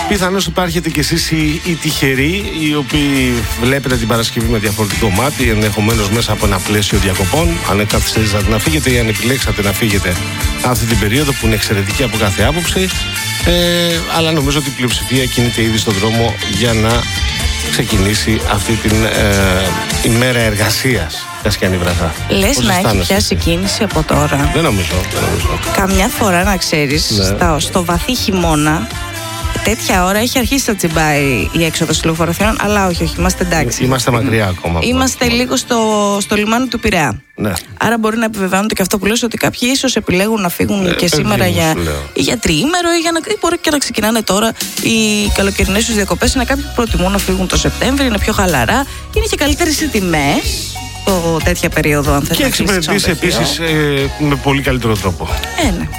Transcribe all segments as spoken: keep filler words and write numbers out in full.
Πιθανώς υπάρχετε κι εσείς οι, οι τυχεροί, οι οποίοι βλέπετε την Παρασκευή με διαφορετικό μάτι, ενδεχομένως μέσα από ένα πλαίσιο διακοπών. Αν καθυστερήσατε να φύγετε ή αν επιλέξατε να φύγετε αυτή την περίοδο που είναι εξαιρετική από κάθε άποψη. Ε, αλλά νομίζω ότι η πλειοψηφία κινείται ήδη στον δρόμο για να ξεκινήσει αυτή την ε, ημέρα εργασίας. Κασκιανή βραδά. Λες να έχει πιάσει κίνηση από τώρα? Δεν νομίζω, δεν νομίζω. Καμιά φορά, να ξέρεις, ναι. στα, στο βαθύ χειμώνα, τέτοια ώρα έχει αρχίσει να τσιμπάει η έξοδος λεωφορείων, αλλά όχι, όχι, είμαστε εντάξει. Είμαστε μακριά ακόμα. Είμαστε ακόμα λίγο στο, στο λιμάνι του Πειραιά. Ναι. Άρα μπορεί να επιβεβαιώνεται και αυτό που λες, ότι κάποιοι ίσως επιλέγουν να φύγουν ναι, και σήμερα για, ή για τριήμερο ή, για να, ή μπορεί και να ξεκινάνε τώρα οι καλοκαιρινές τους διακοπές. Είναι κάποιοι που προτιμούν να φύγουν το Σεπτέμβρη, είναι πιο χαλαρά, είναι και καλύτερες οι τιμές το τέτοια περίοδο, αν θέλετε. Και εξυπηρετήσει επίσης ε, με πολύ καλύτερο τρόπο. Ε, ναι.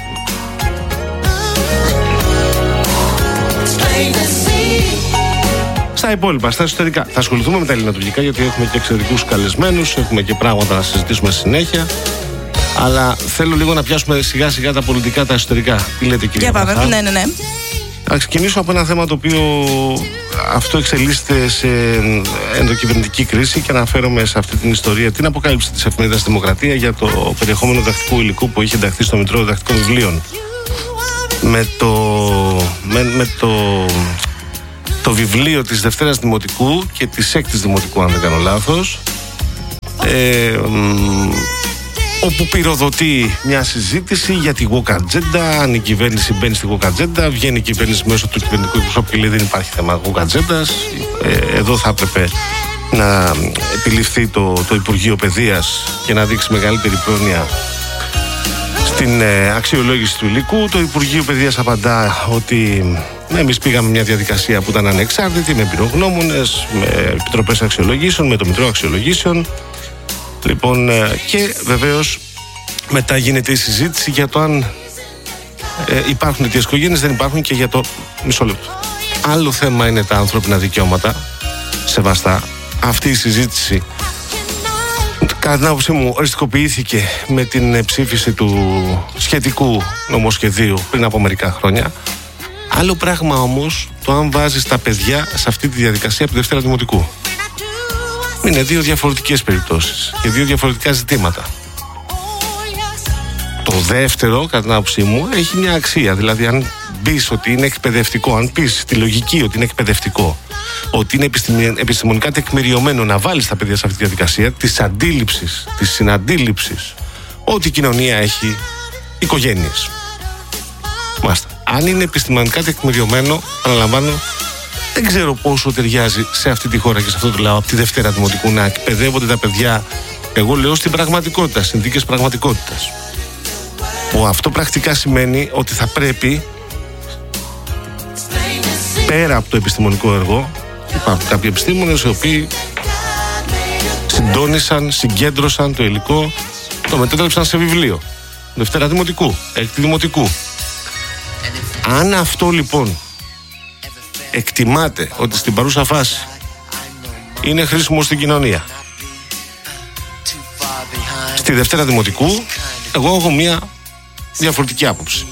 Στα υπόλοιπα, στα εσωτερικά. Θα ασχοληθούμε με τα ελληνοτουρκικά, γιατί έχουμε και εξαιρετικούς καλεσμένους, έχουμε και πράγματα να συζητήσουμε συνέχεια. Αλλά θέλω λίγο να πιάσουμε σιγά σιγά τα πολιτικά, τα εσωτερικά. Τι λέτε, κυρία Για πάμε, ναι, ναι, ναι. Θα ξεκινήσω από ένα θέμα το οποίο αυτό εξελίσσεται σε ενδοκυβερνητική κρίση και αναφέρομαι σε αυτή την ιστορία, την αποκάλυψη της εφημερίδας Δημοκρατία για το περιεχόμενο διδακτικού υλικού που είχε ενταχθεί στο Μητρό Διδακτικών Βιβλίων. Με το, με, με το, το βιβλίο της Δευτέρας Δημοτικού και της Έκτης Δημοτικού, αν δεν κάνω λάθος, ε, όπου πυροδοτεί μια συζήτηση για τη woke agenda. Αν η κυβέρνηση μπαίνει στη woke agenda, βγαίνει η κυβέρνηση μέσω του κυβερνητικού εκπροσώπου και λέει δεν υπάρχει θέμα woke agenda. Ε, εδώ θα έπρεπε να επιληφθεί το, το Υπουργείο Παιδείας και να δείξει μεγαλύτερη πρόνοια στην ε, αξιολόγηση του υλικού. Το Υπουργείο Παιδείας απαντά ότι εμείς πήγαμε μια διαδικασία που ήταν ανεξάρτητη, με εμπειρογνώμονες, με επιτροπές αξιολογήσεων, με το Μητρό Αξιολογήσεων. Λοιπόν, και βεβαίως μετά γίνεται η συζήτηση για το αν ε, υπάρχουν αιτίες οικογένειες, δεν υπάρχουν, και για το μισό λεπτό. Άλλο θέμα είναι τα ανθρώπινα δικαιώματα, σεβαστά. Αυτή η συζήτηση, κατά την άποψή μου, οριστικοποιήθηκε με την ψήφιση του σχετικού νομοσχεδίου πριν από μερικά χρόνια. Άλλο πράγμα όμως το αν βάζεις τα παιδιά σε αυτή τη διαδικασία από τη Δευτέρα Δημοτικού. Είναι δύο διαφορετικές περιπτώσεις και δύο διαφορετικά ζητήματα. Το δεύτερο, κατά την άποψή μου, έχει μια αξία. Δηλαδή, αν πεις ότι είναι εκπαιδευτικό, αν πεις τη λογική ότι είναι εκπαιδευτικό, ότι είναι επιστημονικά τεκμηριωμένο να βάλεις τα παιδιά σε αυτή τη διαδικασία της αντίληψης, της συναντήληψης, ότι η κοινωνία έχει οικογένειες. Μάλιστα. Αν είναι επιστημονικά τεκμηριωμένο, αναλαμβάνω, δεν ξέρω πόσο ταιριάζει σε αυτή τη χώρα και σε αυτό το λαό από τη Δευτέρα Δημοτικού να εκπαιδεύονται τα παιδιά, εγώ λέω, στην πραγματικότητα, συνθήκες πραγματικότητας. Που αυτό πρακτικά σημαίνει ότι θα πρέπει, πέρα από το επιστημονικό έργο, υπάρχουν κάποιοι επιστήμονες οι οποίοι συντόνισαν, συγκέντρωσαν το υλικό, το μετέτρεψαν σε βιβλίο. Δευτέρα Δημοτικού, Έκτη Δημοτικού. Αν αυτό λοιπόν εκτιμάται ότι στην παρούσα φάση είναι χρήσιμο στην κοινωνία, στη Δευτέρα Δημοτικού, εγώ έχω μία διαφορετική άποψη.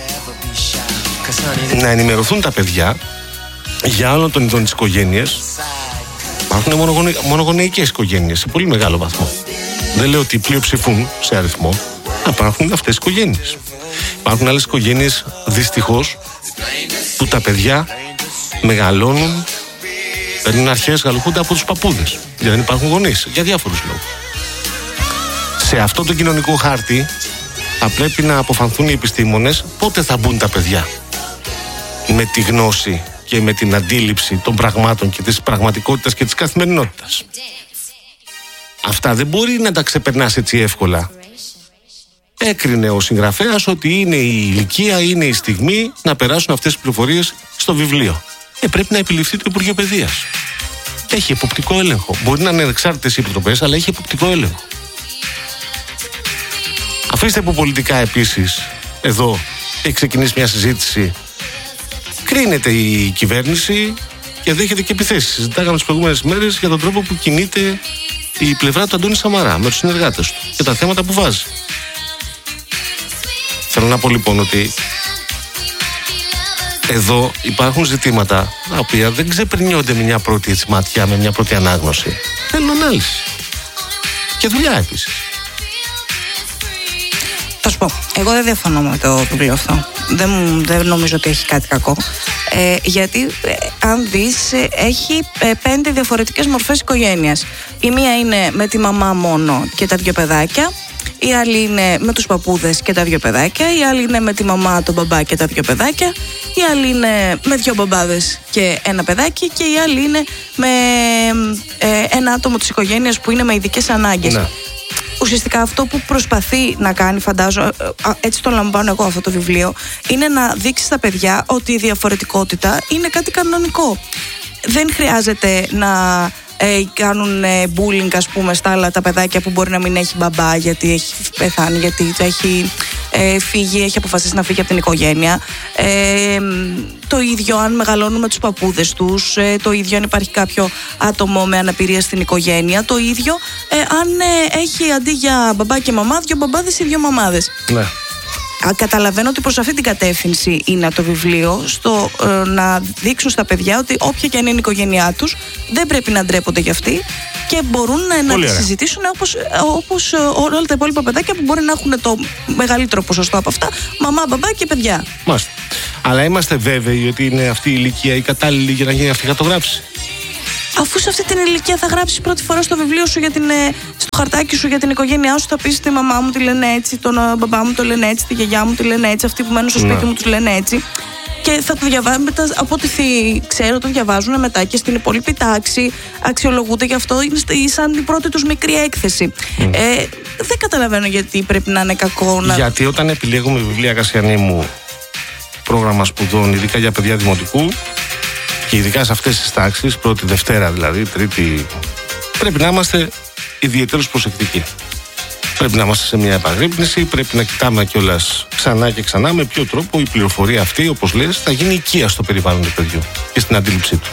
Να ενημερωθούν τα παιδιά για όλων των ειδών της οικογένειας. Υπάρχουν μονογονε... μονογονεϊκές οικογένειες σε πολύ μεγάλο βαθμό. Δεν λέω ότι πλειοψηφούν σε αριθμό, αλλά υπάρχουν αυτές οι οικογένειες. Υπάρχουν άλλες οικογένειες, δυστυχώς, που τα παιδιά μεγαλώνουν, παίρνουν αρχές, γαλουχούνται από τους παππούδες, γιατί δεν υπάρχουν γονείς, για διάφορους λόγους. Σε αυτό το κοινωνικό χάρτη θα πρέπει να αποφανθούν οι επιστήμονες πότε θα μπουν τα παιδιά με τη γνώση και με την αντίληψη των πραγμάτων και της πραγματικότητας και της καθημερινότητας. Αυτά δεν μπορεί να τα ξεπερνάς έτσι εύκολα. Έκρινε ο συγγραφέας ότι είναι η ηλικία, είναι η στιγμή να περάσουν αυτές τις πληροφορίες στο βιβλίο. Ε, πρέπει να επιληφθεί το Υπουργείο Παιδείας. Έχει εποπτικό έλεγχο. Μπορεί να είναι ανεξάρτητες οι επιτροπές, αλλά έχει εποπτικό έλεγχο. Αφήστε που πολιτικά επίσης εδώ έχει ξεκινήσει μια συζήτηση. Κρίνεται η κυβέρνηση και δέχεται και επιθέσεις. Συζητάγαμε τις προηγούμενες μέρες για τον τρόπο που κινείται η πλευρά του Αντώνη Σαμαρά με τους συνεργάτες του και τα θέματα που βάζει. Θέλω να πω λοιπόν ότι Εδώ υπάρχουν ζητήματα τα οποία δεν ξεπερνιόνται με μια πρώτη έτσι, ματιά, με μια πρώτη ανάγνωση. Θέλουν ανάλυση. Και δουλειά επίσης. Θα σου πω, εγώ δεν διαφωνώ με το βιβλίο αυτό. Δεν, δεν νομίζω ότι έχει κάτι κακό. Ε, γιατί ε, αν δεις ε, έχει ε, πέντε διαφορετικές μορφές οικογένειας. Η μία είναι με τη μαμά μόνο και τα δυο παιδάκια. Η άλλη είναι με τους παππούδες και τα δυο παιδάκια. Η άλλη είναι με τη μαμά, τον μπαμπά και τα δυο παιδάκια. Η άλλη είναι με δυο μπαμπάδες και ένα παιδάκι. Και η άλλη είναι με ε, ένα άτομο της οικογένειας που είναι με ειδικές ανάγκες. Ναι. Ουσιαστικά αυτό που προσπαθεί να κάνει, φαντάζω, έτσι το λαμβάνω εγώ αυτό το βιβλίο, είναι να δείξει στα παιδιά ότι η διαφορετικότητα είναι κάτι κανονικό. Δεν χρειάζεται να ε, κάνουν ε, bullying, ας πούμε, στα άλλα τα παιδάκια που μπορεί να μην έχει μπαμπά γιατί έχει πεθάνει, γιατί έχει ε, φύγει, έχει αποφασίσει να φύγει από την οικογένεια. Ε, το ίδιο αν μεγαλώνουν με τους παππούδες τους, ε, το ίδιο αν υπάρχει κάποιο άτομο με αναπηρία στην οικογένεια, το ίδιο ε, αν ε, έχει αντί για μπαμπά και μαμά, δύο μπαμπάδες ή δύο μαμάδες. Ναι. Καταλαβαίνω ότι προς αυτή την κατεύθυνση είναι το βιβλίο, στο ε, να δείξουν στα παιδιά ότι όποια και αν είναι η οικογένειά τους, δεν πρέπει να ντρέπονται για αυτή και μπορούν ε, να τη συζητήσουν όπως, όπως ε, όλα τα υπόλοιπα παιδάκια που μπορεί να έχουν το μεγαλύτερο ποσοστό από αυτά, μαμά, μπαμπά και παιδιά. Μάλιστα. Αλλά είμαστε βέβαιοι ότι είναι αυτή η ηλικία η κατάλληλη για να γίνει αυτή η χαρτογράφηση? Αφού σε αυτή την ηλικία θα γράψεις πρώτη φορά στο βιβλίο σου, για την, στο χαρτάκι σου για την οικογένειά σου, θα πεις τη μαμά μου τη λένε έτσι, τον μπαμπά μου το λένε έτσι, τη γιαγιά μου τη λένε έτσι, αυτοί που μένουν στο σπίτι μου τους λένε έτσι. Και θα το διαβάζουν μετά, από ό,τι ξέρω, το διαβάζουν μετά και στην υπόλοιπη τάξη, αξιολογούνται γι' αυτό, είναι σαν η πρώτη τους μικρή έκθεση. Mm. Ε, δεν καταλαβαίνω γιατί πρέπει να είναι κακό να. Γιατί όταν επιλέγουμε βιβλία, Κασιανή μου, πρόγραμμα σπουδών, ειδικά για παιδιά δημοτικού, και ειδικά σε αυτές τις τάξεις, πρώτη, Δευτέρα δηλαδή, Τρίτη, πρέπει να είμαστε ιδιαίτερως προσεκτικοί. Πρέπει να είμαστε σε μια επαγρύπνηση, πρέπει να κοιτάμε κιόλας ξανά και ξανά με ποιο τρόπο η πληροφορία αυτή, όπως λες, θα γίνει οικία στο περιβάλλον του παιδιού και στην αντίληψή του.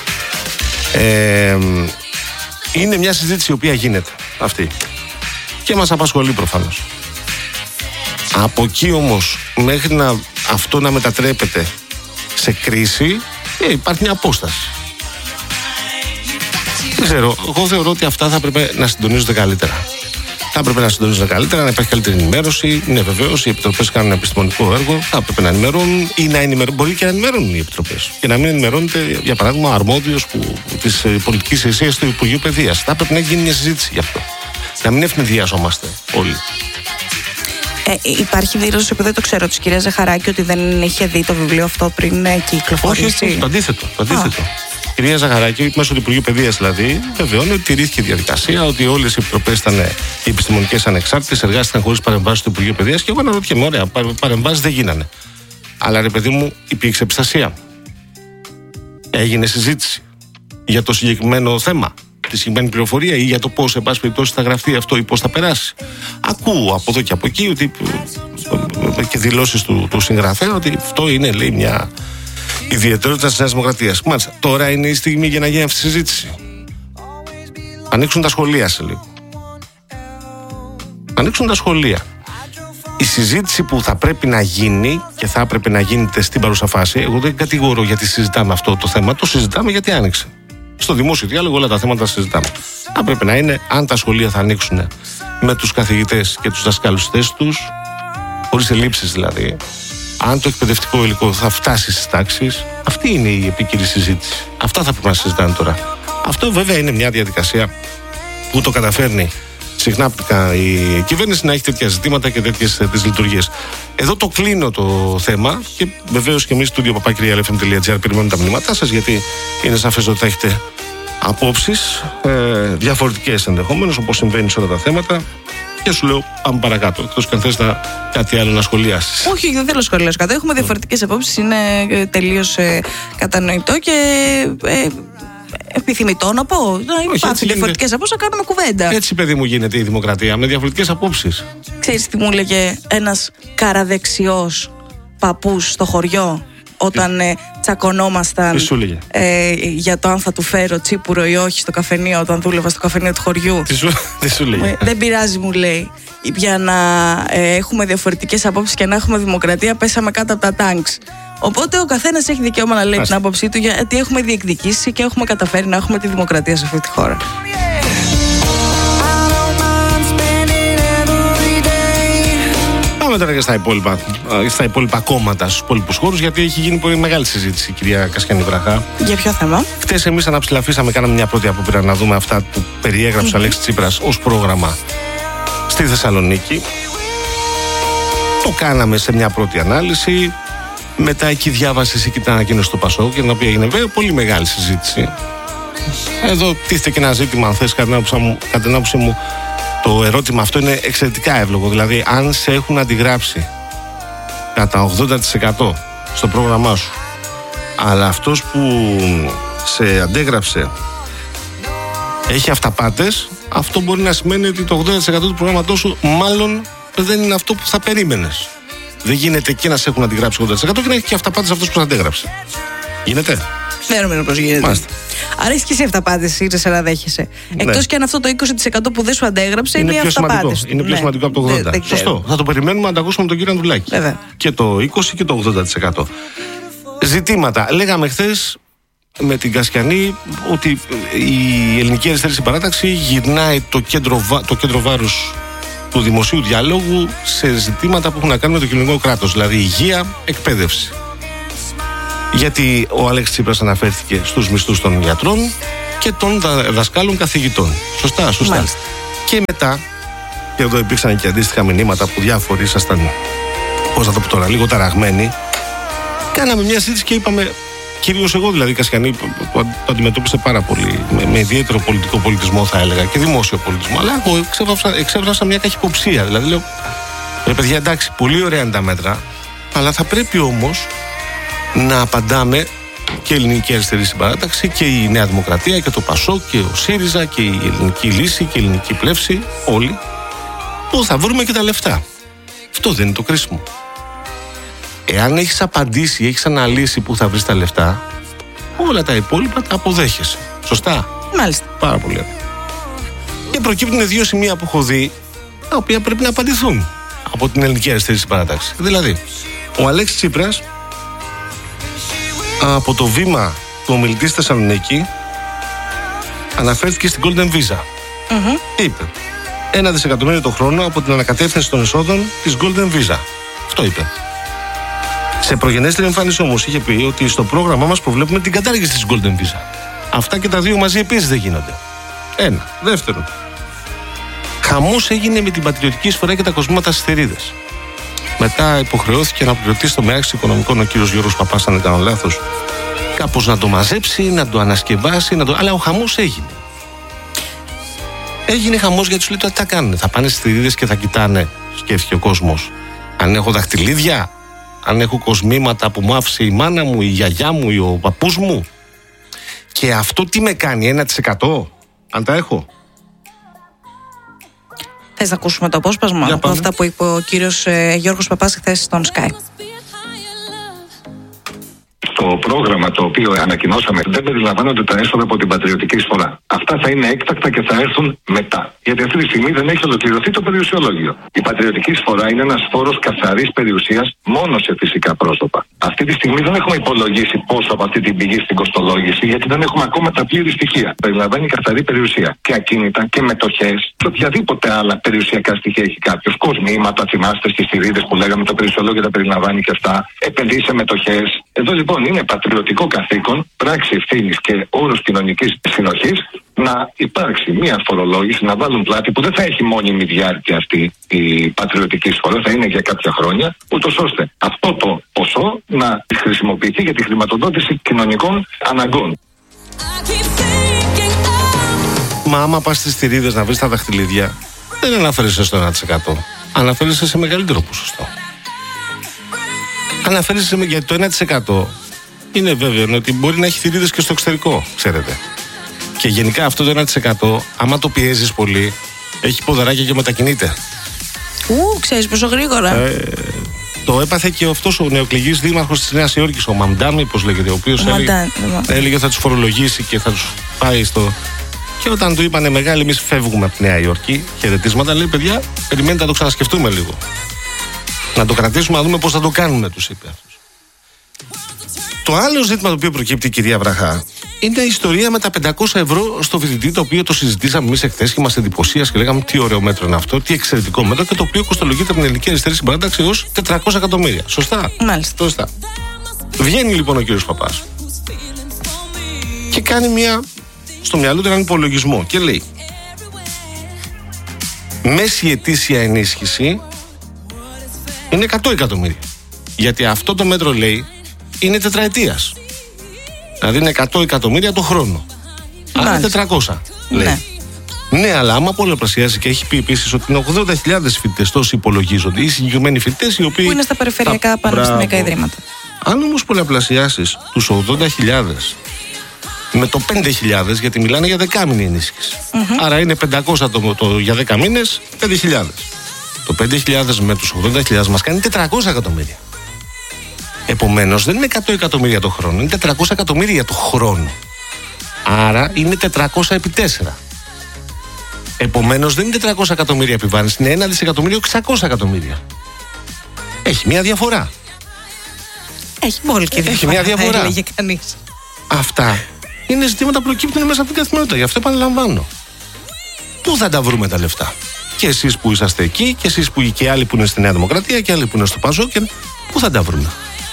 Ε, είναι μια συζήτηση η οποία γίνεται αυτή και μας απασχολεί προφανώς. Από εκεί όμως μέχρι να αυτό να μετατρέπεται σε κρίση, Ε, υπάρχει μια απόσταση. Δεν ξέρω, εγώ θεωρώ ότι αυτά θα έπρεπε να συντονίζονται καλύτερα. Θα έπρεπε να συντονίζονται καλύτερα, να υπάρχει καλύτερη ενημέρωση. Είναι βεβαίως, οι επιτροπές κάνουν επιστημονικό έργο. Θα έπρεπε να ενημερώνουν ή να ενημερώνουν. Μπορεί και να ενημερώνουν οι επιτροπές. Και να μην ενημερώνεται, για παράδειγμα, ο αρμόδιος τη πολιτική ηγεσία του Υπουργείου Παιδείας. Θα έπρεπε να γίνει μια συζήτηση γι' αυτό. Να μην ευνηδιάζομαστε όλοι. Ε, υπάρχει δήλωση, επειδή το ξέρω, της κυρίας Ζαχαράκη, ότι δεν είχε δει το βιβλίο αυτό πριν κυκλοφορήσει. Όχι, το αντίθετο. Το αντίθετο. Η κυρία Ζαχαράκη, μέσω του Υπουργείου Παιδείας δηλαδή, βεβαιώνει ότι τηρήθηκε η διαδικασία, ότι όλες οι επιτροπές ήταν οι επιστημονικές ανεξάρτητες, εργάστηκαν χωρίς παρεμβάσεις του Υπουργείου Παιδείας. Και εγώ αναρωτιέμαι, ωραία, παρεμβάσεις δεν γίνανε. Αλλά ρε παιδί μου, υπήρξε επιστασία. Έγινε συζήτηση για το συγκεκριμένο θέμα, τη συγκεκριμένη πληροφορία ή για το πώς, εν πάση περιπτώσει, θα γραφτεί αυτό ή πώς θα περάσει. Ακούω από εδώ και από εκεί ότι, και δηλώσεις του, του συγγραφέα ότι αυτό είναι, λέει, μια ιδιαιτερότητα της Νέας Δημοκρατίας. Μάλιστα, τώρα είναι η στιγμή για να γίνει αυτή η συζήτηση. Ανοίξουν τα σχολεία σε λίγο. Ανοίξουν τα σχολεία. Η συζήτηση που θα πρέπει να γίνει και θα έπρεπε να γίνεται στην παρούσα φάση, εγώ δεν κατηγορώ γιατί συζητάμε αυτό το θέμα, το συζητάμε γιατί άνοιξε. Στο δημόσιο διάλογο όλα τα θέματα συζητάμε. Θα πρέπει να είναι αν τα σχολεία θα ανοίξουν με τους καθηγητές και τους δασκάλους στη θέση τους, χωρίς ελλείψεις δηλαδή, αν το εκπαιδευτικό υλικό θα φτάσει στις τάξεις. Αυτή είναι η επίκαιρη συζήτηση. Αυτά θα πρέπει να συζητάνε τώρα. Αυτό βέβαια είναι μια διαδικασία που το καταφέρνει συχνά η κυβέρνηση να έχει τέτοια ζητήματα και τέτοιες τις λειτουργίες. Εδώ το κλείνω το θέμα και βεβαίως και εμείς στο studio παπάκι ελ εφ εμ τελεία τζι άρ περιμένουμε τα μηνύματά σας, γιατί είναι σαφές ότι θα έχετε απόψεις ε, διαφορετικές ενδεχόμενως, όπως συμβαίνει σε όλα τα θέματα. Και σου λέω, πάμε παρακάτω. Εκτός και αν θες να, κάτι άλλο να σχολιάσεις. Όχι, δεν θέλω να σχολιάσω κάτι. Έχουμε διαφορετικές απόψεις, είναι τελείως ε, κατανοητό και ε, επιθυμητό να πω. Να υπάρχουν διαφορετικές απόψεις, να κάνουμε κουβέντα. Έτσι, παιδί μου, γίνεται η δημοκρατία, με διαφορετικές απόψεις. Ξέρεις τι μου έλεγε ένας καραδεξιός παππούς στο χωριό, όταν ε, τσακωνόμασταν ε, για το αν θα του φέρω τσίπουρο ή όχι στο καφενείο, όταν δούλευα στο καφενείο του χωριού. Τι σου, τι σου λέγε? Δεν πειράζει, μου λέει. Για να ε, έχουμε διαφορετικές απόψεις και να έχουμε δημοκρατία, πέσαμε κάτω από τα τάγκς. Οπότε ο καθένας έχει δικαίωμα να λέει Άστε. την άποψή του, γιατί έχουμε διεκδικήσει και έχουμε καταφέρει να έχουμε τη δημοκρατία σε αυτή τη χώρα. Πάμε τώρα και στα υπόλοιπα, στα υπόλοιπα κόμματα, στους υπόλοιπους χώρους, γιατί έχει γίνει πολύ μεγάλη συζήτηση, κυρία Κασιανή Βραχά. Για ποιο θέμα? Χτες εμείς αναψηλαφίσαμε, κάναμε μια πρώτη απόπειρα να δούμε αυτά που περιέγραψε mm-hmm. ο Αλέξης Τσίπρας ως πρόγραμμα στη Θεσσαλονίκη. Το κάναμε σε μια πρώτη ανάλυση. Μετά εκεί διάβασε εσύ και την ανακοίνωση του Πασόκ, για την οποία έγινε βέβαια πολύ μεγάλη συζήτηση. Εδώ τίθεται και ένα ζήτημα, αν θες, κατά την άποψή μου, το ερώτημα αυτό είναι εξαιρετικά εύλογο. Δηλαδή, αν σε έχουν αντιγράψει κατά ογδόντα τοις εκατό στο πρόγραμμά σου, αλλά αυτός που σε αντέγραψε έχει αυταπάτες, αυτό μπορεί να σημαίνει ότι το ογδόντα τοις εκατό του προγράμματός σου μάλλον δεν είναι αυτό που θα περίμενες. Δεν γίνεται και να σε έχουν αντιγράψει ογδόντα τοις εκατό και να έχει και αυταπάτες αυτός που σε αντέγραψε. Γίνεται? Δεν νομίζω πως γίνεται. Μάλιστα. Άρα έχει και εσύ αυταπάτες, ή σε δέχεσαι. Ναι. Εκτός και αν αυτό το είκοσι τοις εκατό που δεν σου αντέγραψε είναι, είναι οι αυταπάτες. Είναι πιο ναι. σημαντικό από το ογδόντα τοις εκατό. Δε, Σωστό. Θα το περιμένουμε να τα ακούσουμε με τον κύριο Ανδρουλάκη. Βέβαια. Και το είκοσι τοις εκατό και το ογδόντα τοις εκατό. Ζητήματα. Λέγαμε χθες με την Κασιανή ότι η ελληνική αριστερή συμπαράταξη γυρνάει το κέντρο, το κέντρο βάρους του δημοσίου διαλόγου σε ζητήματα που έχουν να κάνουν με το κοινωνικό κράτος, δηλαδή υγεία, εκπαίδευση. Γιατί ο Αλέξης Τσίπρας αναφέρθηκε στους μισθούς των γιατρών και των δασκάλων καθηγητών. Σωστά, σωστά. Μάλιστα. Και μετά, και εδώ υπήρξαν και αντίστοιχα μηνύματα που διάφοροι ήσασταν, πώς θα το πω τώρα, λίγο ταραγμένοι. Κάναμε μια συζήτηση και είπαμε, κυρίως εγώ δηλαδή, Κασιανή, που το αντιμετώπισε πάρα πολύ, με, με ιδιαίτερο πολιτικό πολιτισμό θα έλεγα και δημόσιο πολιτισμό, αλλά εγώ εξέφρασα, εξέφρασα μια καχυποψία. Δηλαδή λέω, ρε παιδιά, εντάξει, πολύ ωραία είναι τα μέτρα, αλλά θα πρέπει όμως να απαντάμε και η Ελληνική Αριστερή Συμπαράταξη και η Νέα Δημοκρατία και το Πασόκ και ο ΣΥΡΙΖΑ και η Ελληνική Λύση και η Ελληνική Πλεύση, όλοι, που θα βρούμε και τα λεφτά. Αυτό δεν είναι το κρίσιμο. Εάν έχεις απαντήσει, έχεις αναλύσει που θα βρεις τα λεφτά, όλα τα υπόλοιπα τα αποδέχεσαι. Σωστά? Μάλιστα. Πάρα πολύ. Και προκύπτουν δύο σημεία που έχω δει, τα οποία πρέπει να απαντηθούν από την Ελληνική Αριστερή Συμπαράταξη. Δηλαδή, ο Αλέξης Τσίπρας, από το βήμα του ομιλητή στη Θεσσαλονίκη, αναφέρθηκε στην Golden Visa. Mm-hmm. Είπε ένα δισεκατομμύριο το χρόνο από την ανακατεύθυνση των εσόδων της Golden Visa. Αυτό είπε. Σε προγενέστερη εμφάνιση όμως είχε πει ότι στο πρόγραμμά μας προβλέπουμε την κατάργηση της Golden Visa. Αυτά και τα δύο μαζί επίσης δεν γίνονται. Ένα. Δεύτερον, χαμός έγινε με την πατριωτική εισφορά και τα κοσμήματα στις θερίδες. Μετά υποχρεώθηκε να πληρωτήσει στο ΜΕΑΞ Οικονομικών ο κύριος Γιώργος Παπάς, αν δεν κάνω λάθος, κάπως να το μαζέψει, να το ανασκευάσει, να το... αλλά ο χαμός έγινε. Έγινε χαμός γιατί τους λέει τώρα τι θα κάνουν. Θα πάνε στις θηρίδες και θα κοιτάνε, σκέφτηκε ο κόσμος, αν έχω δαχτυλίδια, αν έχω κοσμήματα που μου άφησε η μάνα μου, η γιαγιά μου ή ο παππούς μου. Και αυτό τι με κάνει, ένα τοις εκατό, αν τα έχω. Θες να ακούσουμε το απόσπασμα από αυτά που είπε ο κύριος ε, Γιώργος Παπάς χθες στον Sky? Το πρόγραμμα το οποίο ανακοινώσαμε δεν περιλαμβάνονται τα έσοδα από την πατριωτική εισφορά. Αυτά θα είναι έκτακτα και θα έρθουν μετά. Γιατί αυτή τη στιγμή δεν έχει ολοκληρωθεί το περιουσιολόγιο. Η πατριωτική εισφορά είναι ένας φόρος καθαρής περιουσίας μόνο σε φυσικά πρόσωπα. Αυτή τη στιγμή δεν έχουμε υπολογίσει πόσο από αυτή την πηγή στην κοστολόγηση, γιατί δεν έχουμε ακόμα τα πλήρη στοιχεία. Περιλαμβάνει καθαρή περιουσία και ακίνητα και μετοχές και οποιαδήποτε άλλα περιουσιακά στοιχεία έχει κάποιο. Κοσμήματα, θυμάστε στις θηρίδες που λέγαμε, το περιουσιολόγιο τα περιλαμβάνει και αυτά. Επενδύσει σε μετοχές. Εδώ λοιπόν είναι πατριωτικό καθήκον, πράξη ευθύνης και όρος κοινωνικής συνοχής να υπάρξει μια φορολόγηση, να βάλουν πλάτη που δεν θα έχει μόνιμη διάρκεια αυτή η πατριωτική εισφορά, θα είναι για κάποια χρόνια, ούτως ώστε αυτό το ποσό να χρησιμοποιηθεί για τη χρηματοδότηση κοινωνικών αναγκών. Μα άμα πας στις θηρίδες να βρεις τα δαχτυλίδια, δεν αναφέρεσαι στο ένα τοις εκατό, αναφέρεσαι σε μεγαλύτερο ποσοστό. Αναφέρεσαι γιατί το ένα τοις εκατό είναι βέβαιο ότι μπορεί να έχει θηρίδες και στο εξωτερικό, ξέρετε. Και γενικά αυτό το ένα τοις εκατό, άμα το πιέζεις πολύ, έχει ποδαράκια και μετακινείται. Ου, ξέρεις πόσο γρήγορα. Ε, το έπαθε και αυτός ο νεοεκλεγής δήμαρχος της Νέας Υόρκης, ο Μαμντάμι, πώς λέγεται, ο οποίος έλεγε, έλεγε θα τους φορολογήσει και θα τους πάει στο... Και όταν του είπανε μεγάλοι, εμείς φεύγουμε από τη Νέα Υόρκη, χαιρετίσματα, λέει παιδιά, περιμένετε να το ξανασκεφτούμε λίγο. Να το κρατήσουμε, να δούμε πώς θα το κάνουμε, τους είπε αυτούς. Το άλλο ζήτημα το οποίο προκύπτει, κυρία Βραχά, είναι η ιστορία με τα πεντακόσια ευρώ στο φοιτητή, το οποίο το συζητήσαμε εμείς εχθές και μας εντυπωσίασε και λέγαμε τι ωραίο μέτρο είναι αυτό, τι εξαιρετικό μέτρο, και το οποίο κοστολογείται από την Ελληνική Αριστερή Συμπαράταξη ως τετρακόσια εκατομμύρια. Σωστά. Μάλιστα. Σωστά. Βγαίνει λοιπόν ο κύριος Παπάς και κάνει μια, στο μυαλό του έναν υπολογισμό και λέει: μέση ετήσια ενίσχυση είναι εκατό εκατομμύρια. Γιατί αυτό το μέτρο, λέει, είναι τετραετίας. Δηλαδή είναι εκατό εκατομμύρια το χρόνο. Άρα είναι τετρακόσια, λέει. Ναι. Ναι, αλλά άμα πολλαπλασιάσει, και έχει πει επίσης ότι είναι ογδόντα χιλιάδες φοιτητές, τόσοι υπολογίζονται, οι συγκεκριμένοι φοιτητές οι οποίοι. Που είναι στα περιφερειακά θα... πανεπιστημιακά ιδρύματα. Αν όμως πολλαπλασιάσεις τους ογδόντα χιλιάδες με το πέντε χιλιάδες, γιατί μιλάνε για δεκάμηνη ενίσχυση. Mm-hmm. Άρα είναι πεντακόσια το, το, για δέκα μήνες, πέντε χιλιάδες. Το πέντε χιλιάδες με τους ογδόντα χιλιάδες μας κάνει τετρακόσια εκατομμύρια. Επομένως δεν είναι εκατό εκατομμύρια το χρόνο, είναι τετρακόσια εκατομμύρια το χρόνο. Άρα είναι τετρακόσια επί τέσσερα. Επομένως δεν είναι τετρακόσια εκατομμύρια επιβάρυνση, είναι ένα δισεκατομμύριο εξακόσια εκατομμύρια. Έχει μια διαφορά. Έχει πολύ και Έχει μια διαφορά. Έλεγε κανείς. Αυτά είναι ζητήματα που προκύπτουν μέσα από την καθημερινότητα. Γι' αυτό επαναλαμβάνω. Πού θα τα βρούμε τα λεφτά? Και εσείς που είσαστε εκεί, και εσείς που και άλλοι που είναι στη Νέα Δημοκρατία, και άλλοι που είναι στο ΠΑΣΟΚ, πού θα τα βρούμε?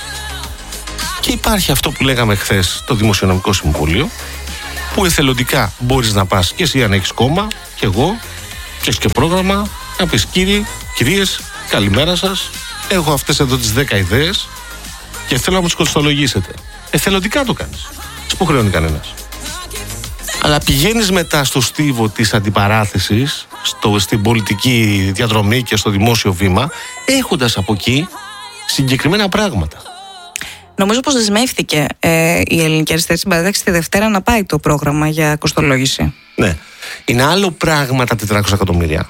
Και υπάρχει αυτό που λέγαμε χθες, το Δημοσιονομικό Συμβούλιο, που εθελοντικά μπορείς να πας και εσύ αν έχεις κόμμα, και εγώ, και έχεις και πρόγραμμα, να πεις: κύριοι, κυρίες, καλημέρα σας. Έχω αυτές εδώ τις δέκα ιδέες και θέλω να μου τις κοστολογήσετε. Εθελοντικά το κάνεις. Δεν υποχρεώνει κανένας. Αλλά πηγαίνεις μετά στο στίβο της αντιπαράθεσης, στο, στην πολιτική διαδρομή και στο δημόσιο βήμα, έχοντας από εκεί συγκεκριμένα πράγματα. Νομίζω πως δεσμεύτηκε ε, η Ελληνική Αριστερή Συμπαράταξη τη Δευτέρα να πάει το πρόγραμμα για κοστολόγηση. Ναι. Είναι άλλο πράγμα τα τετρακόσια εκατομμύρια.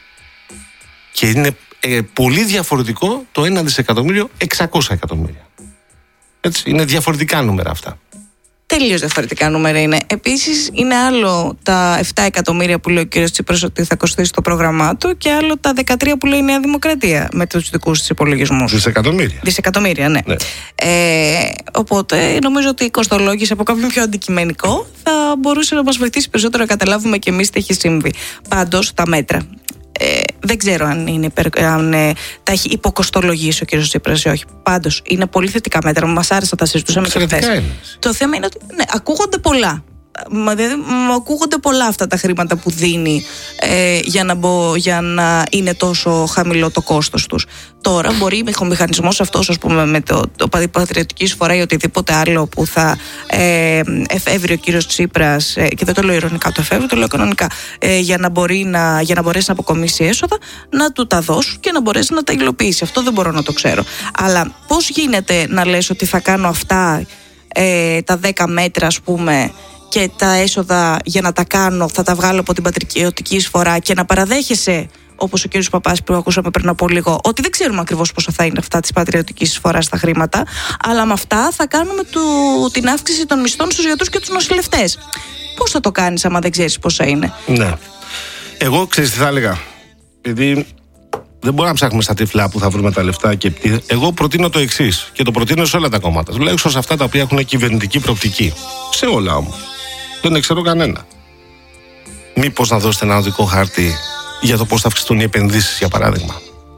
Και είναι ε, πολύ διαφορετικό το ένα δισεκατομμύριο εξακόσια εκατομμύρια. Έτσι, είναι διαφορετικά νούμερα αυτά. Τελείως διαφορετικά νούμερα είναι. Επίσης, είναι άλλο τα επτά εκατομμύρια που λέει ο κ. Τσίπρας ότι θα κοστίσει το πρόγραμμά του, και άλλο τα δεκατρία που λέει η Νέα Δημοκρατία με τους δικούς της υπολογισμούς. Δισεκατομμύρια. Δισεκατομμύρια, ναι. ναι. Ε, οπότε, νομίζω ότι η κοστολόγηση από κάποιον πιο αντικειμενικό θα μπορούσε να μας βοηθήσει περισσότερο να καταλάβουμε και εμείς τι έχει συμβεί. Πάντως, τα μέτρα. Ε, δεν ξέρω αν, είναι, αν ε, τα έχει υποκοστολογήσει ο κ. Τσίπρας ή όχι. Πάντως είναι πολύ θετικά μέτρα. Μας άρεσε, τα συζητούσαμε και χθες. Το θέμα είναι ότι ναι, ακούγονται πολλά. Μα, δηλαδή, μου ακούγονται πολλά αυτά τα χρήματα που δίνει ε, για, να μπο, για να είναι τόσο χαμηλό το κόστος τους. Τώρα μπορεί ο μηχανισμός αυτός, ας πούμε, με το, το πατριωτική εισφορά ή οτιδήποτε άλλο που θα ε, εφεύρει ο κύριος Τσίπρας, ε, και δεν το λέω ειρωνικά, το εφεύρει, το λέω κανονικά, ε, για, να μπορεί να, για να μπορέσει να αποκομίσει έσοδα, να του τα δώσουν και να μπορέσει να τα υλοποιήσει. Αυτό δεν μπορώ να το ξέρω. Αλλά πώς γίνεται να λες ότι θα κάνω αυτά ε, τα δέκα μέτρα, ας πούμε, και τα έσοδα για να τα κάνω θα τα βγάλω από την πατριωτική εισφορά, και να παραδέχεσαι, όπως ο κ. Παπάς που ακούσαμε πριν από λίγο, ότι δεν ξέρουμε ακριβώς πόσο θα είναι αυτά της πατριωτικής εισφοράς τα χρήματα, αλλά με αυτά θα κάνουμε του, την αύξηση των μισθών στους γιατρούς και τους νοσηλευτές. Πώς θα το κάνεις άμα δεν ξέρεις πόσα είναι? Ναι. Εγώ ξέρεις τι θα έλεγα. Επειδή δεν μπορούμε να ψάχνουμε στα τυφλά που θα βρούμε τα λεφτά. Και εγώ προτείνω το εξής, και το προτείνω σε όλα τα κόμματα, τουλάχιστον σε αυτά τα οποία έχουν κυβερνητική προοπτική. Σε όλα όμως. Δεν ξέρω κανένα. Μήπως να δώσετε ένα οδικό χάρτη για το πώς θα αυξηθούν οι επενδύσεις, για παράδειγμα?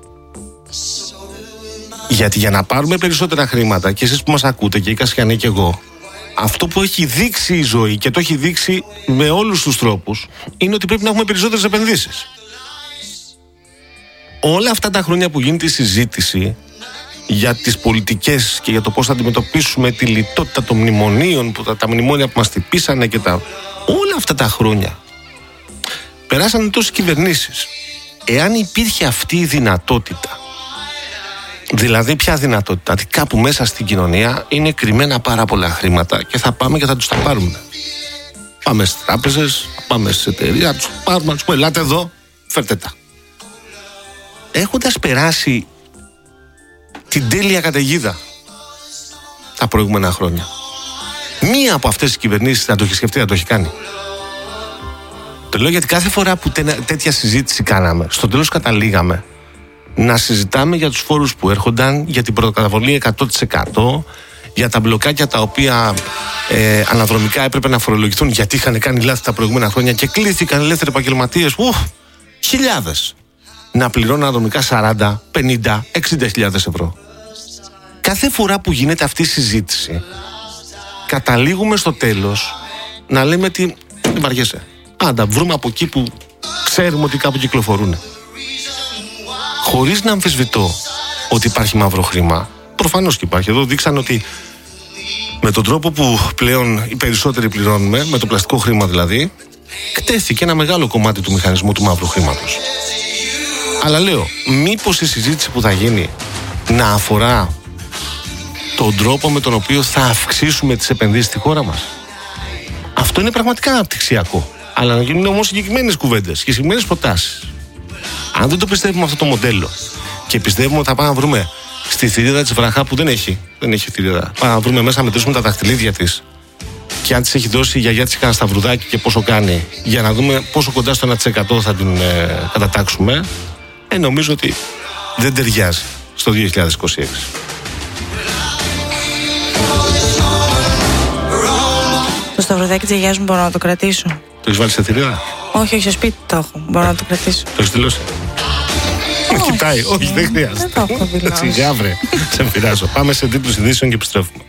Γιατί για να πάρουμε περισσότερα χρήματα, και εσείς που μας ακούτε, και η Κασιανή και εγώ, αυτό που έχει δείξει η ζωή, και το έχει δείξει με όλους τους τρόπους, είναι ότι πρέπει να έχουμε περισσότερες επενδύσεις. Όλα αυτά τα χρόνια που γίνεται η συζήτηση για τις πολιτικές και για το πώς θα αντιμετωπίσουμε τη λιτότητα των μνημονίων, που τα, τα μνημόνια που μας τυπήσανε και τα... όλα αυτά τα χρόνια περάσανε τόσες κυβερνήσεις. Εάν υπήρχε αυτή η δυνατότητα, δηλαδή ποια δυνατότητα? Ότι κάπου μέσα στην κοινωνία είναι κρυμμένα πάρα πολλά χρήματα και θα πάμε και θα τους τα πάρουμε. Πάμε στις τράπεζες, πάμε στις εταιρείες, να τους πάρουμε, να τους πούμε: ελάτε εδώ, φέρτε τα. Έχοντας περάσει την τέλεια καταιγίδα τα προηγούμενα χρόνια, μία από αυτές τις κυβερνήσεις θα το έχει σκεφτεί, θα το έχει κάνει? Το λέω γιατί κάθε φορά που τέ, τέτοια συζήτηση κάναμε, στο τέλος καταλήγαμε να συζητάμε για τους φόρους που έρχονταν, για την προκαταβολή εκατό τοις εκατό, για τα μπλοκάκια τα οποία ε, αναδρομικά έπρεπε να φορολογηθούν γιατί είχαν κάνει λάθη τα προηγούμενα χρόνια και κλήθηκαν ελεύθεροι επαγγελματίες, χιλιάδες, να πληρώνουν αναδρομικά σαράντα, πενήντα, εξήντα χιλιάδες ευρώ. Κάθε φορά που γίνεται αυτή η συζήτηση, καταλήγουμε στο τέλος να λέμε τι δεν βαριέσαι. Άντα, βρούμε από εκεί που ξέρουμε ότι κάπου κυκλοφορούν. Χωρίς να αμφισβητώ ότι υπάρχει μαύρο χρήμα. Προφανώς και υπάρχει. Εδώ δείξαν ότι με τον τρόπο που πλέον οι περισσότεροι πληρώνουμε, με το πλαστικό χρήμα δηλαδή, κτέθηκε ένα μεγάλο κομμάτι του μηχανισμού του μαύρου χρήματος. Αλλά λέω, μήπως η συζήτηση που θα γίνει να αφορά τον τρόπο με τον οποίο θα αυξήσουμε τις επενδύσεις στη χώρα μας. Αυτό είναι πραγματικά αναπτυξιακό. Αλλά να γίνουν όμως συγκεκριμένες κουβέντες και συγκεκριμένες προτάσεις. Αν δεν το πιστεύουμε αυτό το μοντέλο και πιστεύουμε ότι θα πάμε να βρούμε στη θηρίδα της βραχά που δεν έχει, δεν έχει θηρίδα, πάμε να βρούμε μέσα να μετρήσουμε τα δαχτυλίδια της και αν της έχει δώσει η γιαγιά της κανένα σταυρουδάκι και πόσο κάνει, για να δούμε πόσο κοντά στο ένα τοις εκατό θα την ε, κατατάξουμε, ε, νομίζω ότι δεν ταιριάζει στο δύο χιλιάδες είκοσι έξι. Το σταυρουδάκι της γιαγιάς μου μπορώ να το κρατήσω? Το έχεις βάλει σε θηρίδα? Όχι, όχι, στο σπίτι το έχω. Μπορώ ε, να το κρατήσω. Το έχεις δηλώσει? Με κοιτάει, όχι, δεν χρειάζεται. Δεν το έχω δηλώσει. Σιγά βρε, σε πειράζω. Πάμε σε τίτλους ειδήσεων και επιστρέφουμε.